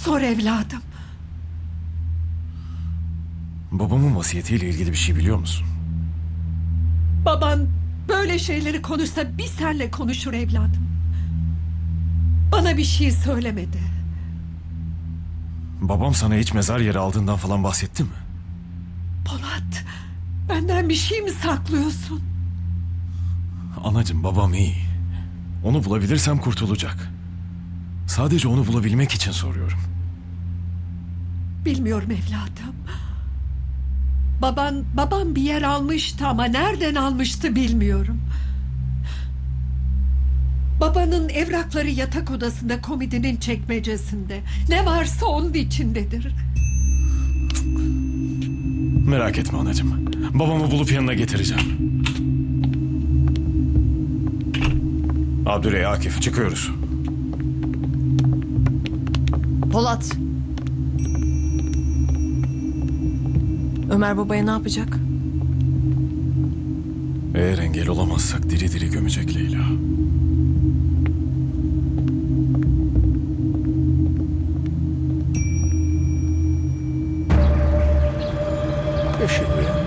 Sor evladım. Babamın vasiyetiyle ilgili bir şey biliyor musun? Baban böyle şeyleri konuşsa bir senle konuşur evladım. Bana bir şey söylemedi. Babam sana hiç mezar yeri aldığından falan bahsetti mi? Polat, benden bir şey mi saklıyorsun? Anacığım, babam iyi. Onu bulabilirsem kurtulacak. Sadece onu bulabilmek için soruyorum. Bilmiyorum evladım. Babam bir yer almıştı ama nereden almıştı bilmiyorum. Babanın evrakları yatak odasında, komodinin çekmecesinde. Ne varsa onun içindedir. Merak etme anacığım. Babamı bulup yanına getireceğim. Abdüley, Akif, çıkıyoruz. Polat. Ömer babaya ne yapacak? Eğer engel olamazsak diri diri gömecek Leyla. Eşhedü en